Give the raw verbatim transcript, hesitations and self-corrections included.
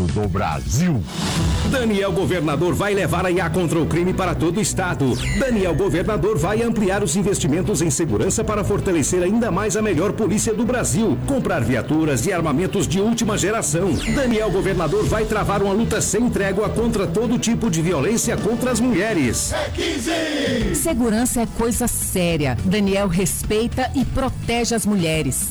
do Brasil. Daniel Governador vai levar a I A contra o crime para todo o estado. Daniel Governador vai ampliar os investimentos em segurança para fortalecer ainda mais a melhor polícia do Brasil. Comprar viaturas e armamentos de última geração. Daniel Governador vai travar uma luta sem trégua contra todo tipo de violência contra as mulheres. É quinze! Segurança é coisa séria. Daniel respeita e protege as mulheres.